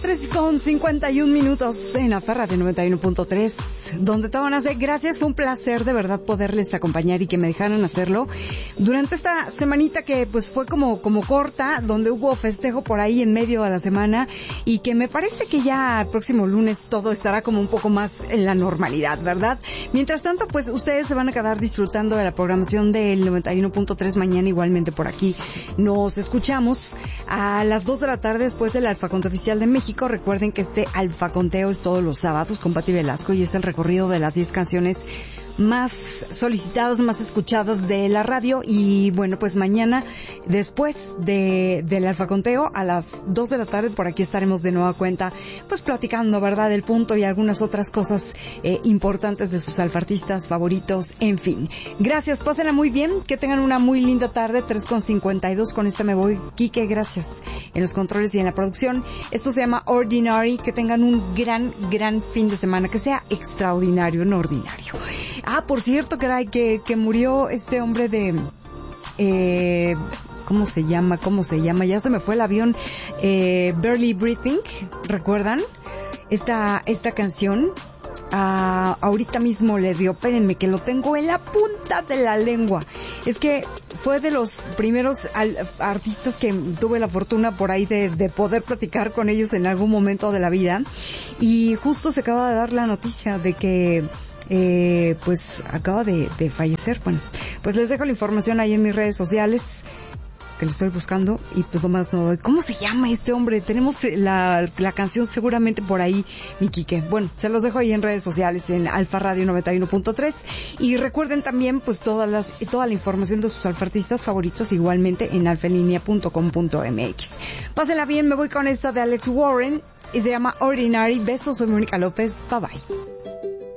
3:51 en la Ferra de 91.3, donde te van a hacer. Gracias, fue un placer de verdad poderles acompañar y que me dejaran hacerlo durante esta semanita que pues fue como corta, donde hubo festejo por ahí en medio de la semana y que me parece que ya el próximo lunes todo estará como un poco más en la normalidad, ¿verdad? Mientras tanto, pues ustedes se van a quedar disfrutando de la programación del 91.3 mañana igualmente por aquí. Nos escuchamos a las 2 de la tarde después del Alfaconte Oficial de México. Recuerden que este Alfaconteo es todos los sábados con Pati Velasco y es el recorrido de las 10 canciones más solicitadas, más escuchadas de la radio. Y bueno, pues mañana, después del Alfaconteo, a las 2 de la tarde, por aquí estaremos de nueva cuenta, pues platicando, ¿verdad?, del punto y algunas otras cosas importantes de sus alfartistas favoritos, en fin. Gracias, pásenla muy bien, que tengan una muy linda tarde, 3:52, con esta me voy. Quique, gracias en los controles y en la producción. Esto se llama Ordinary, que tengan un gran fin de semana, que sea extraordinario, no ordinario. Ah, por cierto, caray, que murió este hombre de... ¿Cómo se llama? Ya se me fue el avión. Barely Breathing, ¿recuerdan? Esta canción. Ahorita mismo les digo, espérenme que lo tengo en la punta de la lengua. Es que fue de los primeros artistas que tuve la fortuna por ahí de poder platicar con ellos en algún momento de la vida. Y justo se acaba de dar la noticia de que pues acaba de fallecer. Bueno, pues les dejo la información ahí en mis redes sociales, que lo estoy buscando, y pues nomás no... ¿Cómo se llama este hombre? Tenemos la canción seguramente por ahí, mi Quique. Bueno, se los dejo ahí en redes sociales, en Alfa Radio 91.3, y recuerden también pues toda la información de sus alfartistas favoritos igualmente en alfaenlinea.com.mx. Pásenla bien, me voy con esta de Alex Warren y se llama Ordinary. Besos, soy Mónica López, bye bye.